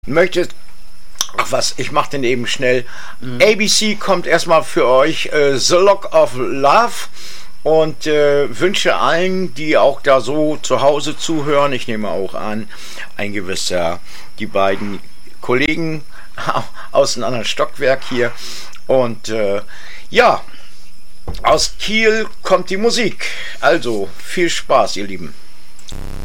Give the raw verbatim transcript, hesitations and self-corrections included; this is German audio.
möchte, ach was, ich mach den eben schnell. Mhm. A B C kommt erstmal für euch, äh, The Lock of Love, und äh, wünsche allen, die auch da so zu Hause zuhören, ich nehme auch an, ein gewisser, die beiden Kollegen aus einem anderen Stockwerk hier, und äh, ja, aus Kiel kommt die Musik. Also viel Spaß, ihr Lieben.